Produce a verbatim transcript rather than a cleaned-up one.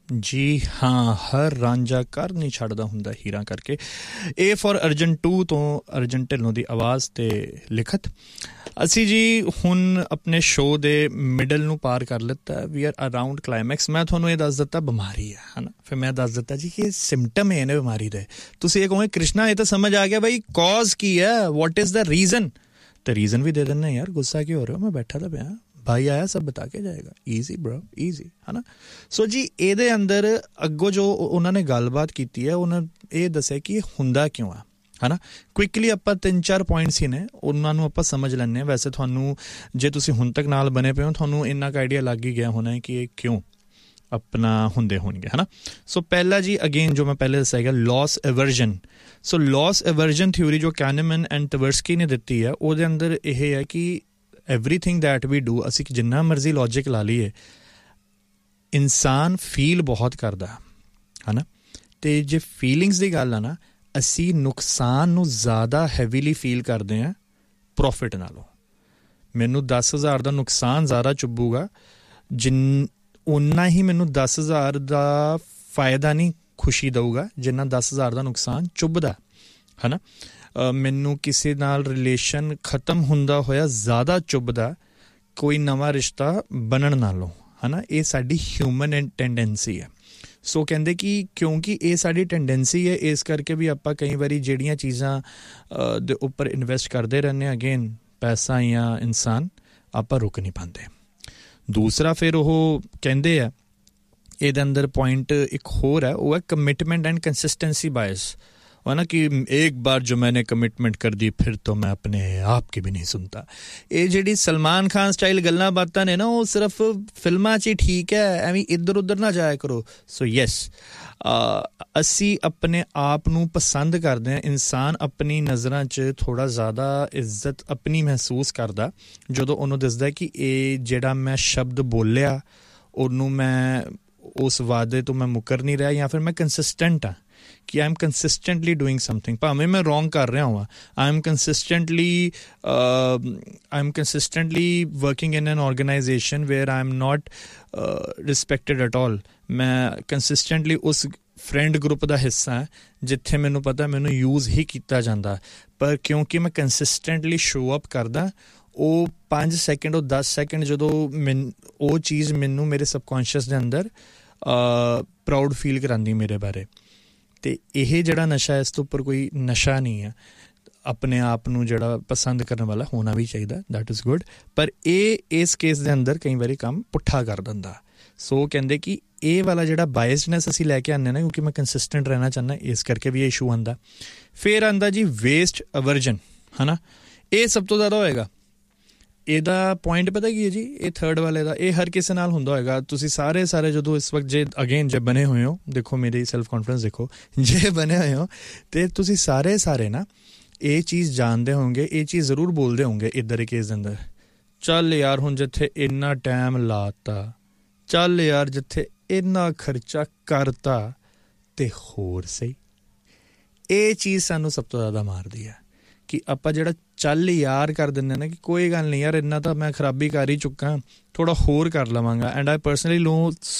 ਜੀ ਹਾਂ, ਹਰ ਰਾਂਝਾ ਕਰ ਨਹੀਂ ਛੱਡਦਾ ਹੁੰਦਾ ਹੀਰਾ ਕਰਕੇ। ਏ ਫॉर ਅਰਜਨ ਟੂ ਤੋਂ ਅਰਜਨ ਢਿੱਲੋਂ ਦੀ ਆਵਾਜ਼ ਤੇ ਲਿਖਤ। ਅਸੀਂ ਜੀ ਹੁਣ ਆਪਣੇ ਸ਼ੋਅ ਦੇ ਮਿਡਲ ਨੂੰ ਪਾਰ ਕਰ ਲਿੱਤਾ, ਵੀ ਆਰ ਅਰਾਊਂਡ ਕਲਾਈਮੈਕਸ। ਮੈਂ ਤੁਹਾਨੂੰ ਇਹ ਦੱਸ ਦਿੱਤਾ ਬਿਮਾਰੀ ਹੈ, ਹੈ ਨਾ। ਫਿਰ ਮੈਂ ਦੱਸ ਦਿੱਤਾ ਜੀ ਕਿ ਸਿੰਪਟਮ ਇਹ ਨੇ ਬਿਮਾਰੀ ਦੇ। ਤੁਸੀਂ ਇਹ ਕਹੋਗੇ ਕ੍ਰਿਸ਼ਨਾ ਇਹ ਤਾਂ ਸਮਝ ਆ ਗਿਆ ਬਈ ਕੌਜ਼ ਕੀ ਹੈ, ਵਾਟ ਇਜ਼ ਦਾ ਰੀਜ਼ਨ। ਤੇ ਰੀਜ਼ਨ ਵੀ ਦੇ ਦਿੰਦੇ ਯਾਰ, ਗੁੱਸਾ ਕਿਉਂ ਹੋ ਰਿਹਾ, ਮੈਂ ਬੈਠਾ ਤਾਂ ਪਿਆ, ਭਾਈ ਆਇਆ ਸਭ ਬਤਾ ਕੇ ਜਾਏਗਾ। ਈਜ਼ੀ ਬ੍ਰੋ, ਈਜ਼ੀ, ਹੈ ਨਾ। ਸੋ ਜੀ ਇਹਦੇ ਅੰਦਰ ਅੱਗੋਂ ਜੋ ਉਹਨਾਂ ਨੇ ਗੱਲਬਾਤ ਕੀਤੀ ਹੈ, ਉਹਨਾਂ ਇਹ ਦੱਸਿਆ ਕਿ ਇਹ ਹੁੰਦਾ ਕਿਉਂ ਆ, ਹੈ ਨਾ। ਕੁਇਕਲੀ ਆਪਾਂ ਤਿੰਨ ਚਾਰ ਪੁਆਇੰਟਸ ਹੀ ਨੇ, ਉਹਨਾਂ ਨੂੰ ਆਪਾਂ ਸਮਝ ਲੈਂਦੇ ਹਾਂ। ਵੈਸੇ ਤੁਹਾਨੂੰ ਜੇ ਤੁਸੀਂ ਹੁਣ ਤੱਕ ਨਾਲ ਬਣੇ ਪਏ ਹੋ, ਤੁਹਾਨੂੰ ਇੰਨਾ ਕੁ ਆਈਡੀਆ ਲੱਗ ਹੀ ਗਿਆ ਹੋਣਾ ਹੈ ਕਿ ਇਹ ਕਿਉਂ ਆਪਣਾ ਹੁੰਦੇ ਹੋਣਗੇ, ਹੈ ਨਾ। ਸੋ ਪਹਿਲਾ ਜੀ ਅਗੇਨ ਜੋ ਮੈਂ ਪਹਿਲੇ ਦੱਸਿਆ ਗਿਆ, ਲੋਸ ਐਵਰਜਨ। ਸੋ ਲੋਸ ਐਵਰਜਨ ਥਿਊਰੀ ਜੋ ਕੈਨਮਨ ਐਂਡ ਟਵਰਸਕੀ ਨੇ ਦਿੱਤੀ ਹੈ, ਉਹਦੇ ਅੰਦਰ ਇਹ ਹੈ ਕਿ ਐਵਰੀਥਿੰਗ ਦੈਟ ਵੀ ਡੂ, ਅਸੀਂ ਜਿੰਨਾ ਮਰਜ਼ੀ ਲੌਜਿਕ ਲਾ ਲਈਏ, ਇਨਸਾਨ ਫੀਲ ਬਹੁਤ ਕਰਦਾ, ਹੈ ਨਾ। ਅਤੇ ਜੇ ਫੀਲਿੰਗਸ ਦੀ ਗੱਲ ਆ ਨਾ, ਅਸੀਂ ਨੁਕਸਾਨ ਨੂੰ ਜ਼ਿਆਦਾ ਹੈਵੀਲੀ ਫੀਲ ਕਰਦੇ ਹਾਂ ਪ੍ਰੋਫਿਟ ਨਾਲੋਂ। ਮੈਨੂੰ ਦਸ ਹਜ਼ਾਰ ਦਾ ਨੁਕਸਾਨ ਜ਼ਿਆਦਾ ਚੁੱਭੂਗਾ, ਜਿੰਨ ਓਨਾ ਹੀ ਮੈਨੂੰ ਦਸ ਹਜ਼ਾਰ ਦਾ ਫਾਇਦਾ ਨਹੀਂ ਖੁਸ਼ੀ ਦਊਗਾ ਜਿੰਨਾ ਦਸ ਹਜ਼ਾਰ ਦਾ ਨੁਕਸਾਨ ਚੁੱਭਦਾ, ਹੈ ਨਾ। ਮੈਨੂੰ ਕਿਸੇ ਨਾਲ ਰਿਲੇਸ਼ਨ ਖ਼ਤਮ ਹੁੰਦਾ ਹੋਇਆ ਜ਼ਿਆਦਾ ਚੁੱਭਦਾ ਕੋਈ ਨਵਾਂ ਰਿਸ਼ਤਾ ਬਣਨ ਨਾਲੋਂ, ਹੈ ਨਾ। ਇਹ ਸਾਡੀ ਹਿਊਮਨ ਟੈਂਡੈਂਸੀ ਹੈ। ਸੋ ਕਹਿੰਦੇ ਕਿ ਕਿਉਂਕਿ ਇਹ ਸਾਡੀ ਟੈਂਡੈਂਸੀ ਹੈ, ਇਸ ਕਰਕੇ ਵੀ ਆਪਾਂ ਕਈ ਵਾਰੀ ਜਿਹੜੀਆਂ ਚੀਜ਼ਾਂ ਦੇ ਉੱਪਰ ਇਨਵੈਸਟ ਕਰਦੇ ਰਹਿੰਦੇ ਹਾਂ, ਅਗੇਨ ਪੈਸਾ ਜਾਂ ਇਨਸਾਨ, ਆਪਾਂ ਰੁਕ ਨਹੀਂ ਪਾਉਂਦੇ। ਦੂਸਰਾ ਫਿਰ ਉਹ ਕਹਿੰਦੇ ਆ ਇਹਦੇ ਅੰਦਰ ਪੁਆਇੰਟ ਇੱਕ ਹੋਰ ਹੈ, ਉਹ ਹੈ ਕਮਿਟਮੈਂਟ ਐਂਡ ਕੰਸਿਸਟੈਂਸੀ ਬਾਇਸ, है ना। कि एक बार जो मैंने कमिटमेंट कर दी फिर तो मैं अपने आप की भी नहीं सुनता। ये ਜਿਹੜੀ ਸਲਮਾਨ ਖਾਨ ਸਟਾਈਲ ਗੱਲਾਂ ਬਾਤਾਂ ਨੇ ਨਾ, ਉਹ ਸਿਰਫ ਫਿਲਮਾਂ 'ਚ ਹੀ ਠੀਕ ਹੈ, ਐਵੇਂ ਇੱਧਰ ਉੱਧਰ ਨਾ ਜਾਇਆ ਕਰੋ। ਸੋ ਯੈਸ, ਅਸੀਂ ਆਪਣੇ ਆਪ ਨੂੰ ਪਸੰਦ ਕਰਦੇ ਹਾਂ। ਇਨਸਾਨ ਆਪਣੀ ਨਜ਼ਰਾਂ 'ਚ ਥੋੜ੍ਹਾ ਜ਼ਿਆਦਾ ਇੱਜ਼ਤ ਆਪਣੀ ਮਹਿਸੂਸ ਕਰਦਾ ਜਦੋਂ ਉਹਨੂੰ ਦੱਸਦਾ ਕਿ ਇਹ ਜਿਹੜਾ ਮੈਂ ਸ਼ਬਦ ਬੋਲਿਆ ਉਹਨੂੰ ਮੈਂ ਉਸ ਵਾਅਦੇ ਤੋਂ ਮੈਂ ਮੁੱਕਰ ਨਹੀਂ ਰਿਹਾ, ਜਾਂ ਫਿਰ ਮੈਂ ਕੰਸਿਸਟੈਂਟ ਹਾਂ ਕਿ I am consistently doing something. ਭਾਵੇਂ ਮੈਂ ਰੋਂਗ ਕਰ ਰਿਹਾ ਹਾਂ, I am consistently I am consistently working in N organisation wear I am not respected at all. ਮੈਂ ਕੰਸਿਸਟੈਂਟਲੀ ਉਸ ਫਰੈਂਡ ਗਰੁੱਪ ਦਾ ਹਿੱਸਾ ਹੈ ਜਿੱਥੇ ਮੈਨੂੰ ਪਤਾ ਮੈਨੂੰ ਯੂਜ਼ ਹੀ ਕੀਤਾ ਜਾਂਦਾ, ਪਰ ਕਿਉਂਕਿ ਮੈਂ ਕੰਸਿਸਟੈਂਟਲੀ ਸ਼ੋ ਅਪ ਕਰਦਾ, ਉਹ ਪੰਜ ਸੈਕਿੰਡ ਉਹ ਦਸ ਸੈਕਿੰਡ ਜਦੋਂ ਮੈਨ ਉਹ ਚੀਜ਼ ਮੈਨੂੰ ਮੇਰੇ ਸਬਕੌਂਸ਼ੀਅਸ ਦੇ ਅੰਦਰ ਪ੍ਰਾਊਡ ਫੀਲ ਕਰਾਉਂਦੀ ਮੇਰੇ ਬਾਰੇ। ਅਤੇ ਇਹ ਜਿਹੜਾ ਨਸ਼ਾ, ਇਸ ਤੋਂ ਉੱਪਰ ਕੋਈ ਨਸ਼ਾ ਨਹੀਂ ਹੈ। ਆਪਣੇ ਆਪ ਨੂੰ ਜਿਹੜਾ ਪਸੰਦ ਕਰਨ ਵਾਲਾ ਹੋਣਾ ਵੀ ਚਾਹੀਦਾ, ਦੈਟ ਇਜ਼ ਗੁੱਡ। ਪਰ ਇਹ ਇਸ ਕੇਸ ਦੇ ਅੰਦਰ ਕਈ ਵਾਰੀ ਕੰਮ ਪੁੱਠਾ ਕਰ ਦਿੰਦਾ। ਸੋ ਕਹਿੰਦੇ ਕਿ ਇਹ ਵਾਲਾ ਜਿਹੜਾ ਬਾਇਸਡਨੈਸ ਅਸੀਂ ਲੈ ਕੇ ਆਉਂਦੇ ਨਾ, ਕਿਉਂਕਿ ਮੈਂ ਕੰਸਿਸਟੈਂਟ ਰਹਿਣਾ ਚਾਹੁੰਦਾ, ਇਸ ਕਰਕੇ ਵੀ ਇਹ ਇਸ਼ੂ ਆਉਂਦਾ। ਫਿਰ ਆਉਂਦਾ ਜੀ ਵੇਸਟ ਅਵਰਜਨ, ਹੈ ਨਾ। ਇਹ ਸਭ ਤੋਂ ਜ਼ਿਆਦਾ ਹੋਏਗਾ। ਇਹਦਾ ਪੁਆਇੰਟ ਪਤਾ ਕੀ ਹੈ ਜੀ, ਇਹ ਥਰਡ ਵਾਲੇ ਦਾ, ਇਹ ਹਰ ਕਿਸੇ ਨਾਲ ਹੁੰਦਾ ਹੋਏਗਾ। ਤੁਸੀਂ ਸਾਰੇ ਸਾਰੇ ਜਦੋਂ ਇਸ ਵਕਤ ਜੇ ਅਗੇਨ ਜੇ ਬਣੇ ਹੋਏ ਹੋ, ਦੇਖੋ ਮੇਰੀ ਸੈਲਫ ਕੌਨਫੀਡੈਂਸ ਦੇਖੋ, ਜੇ ਬਣੇ ਹੋਏ ਹੋ ਅਤੇ ਤੁਸੀਂ ਸਾਰੇ ਸਾਰੇ ਨਾ ਇਹ ਚੀਜ਼ ਜਾਣਦੇ ਹੋਣਗੇ, ਇਹ ਚੀਜ਼ ਜ਼ਰੂਰ ਬੋਲਦੇ ਹੋਣਗੇ ਇੱਧਰ ਦੇ ਕੇਸ ਦੇ ਅੰਦਰ, ਚੱਲ ਯਾਰ ਹੁਣ ਜਿੱਥੇ ਇੰਨਾ ਟਾਈਮ ਲਾਤਾ, ਚੱਲ ਯਾਰ ਜਿੱਥੇ ਇੰਨਾ ਖਰਚਾ ਕਰਤਾ, ਅਤੇ ਹੋਰ ਸਹੀ। ਇਹ ਚੀਜ਼ ਸਾਨੂੰ ਸਭ ਤੋਂ ਜ਼ਿਆਦਾ ਮਾਰਦੀ ਹੈ ਕਿ ਆਪਾਂ ਜਿਹੜਾ ਚੱਲ ਯਾਰ ਕਰ ਦਿੰਦੇ ਨਾ, ਕਿ ਕੋਈ ਗੱਲ ਨਹੀਂ ਯਾਰ ਇੰਨਾ ਤਾਂ ਮੈਂ ਖਰਾਬੀ ਕਰ ਹੀ ਚੁੱਕਾ, ਥੋੜ੍ਹਾ ਹੋਰ ਕਰ ਲਵਾਂਗਾ। And I personally no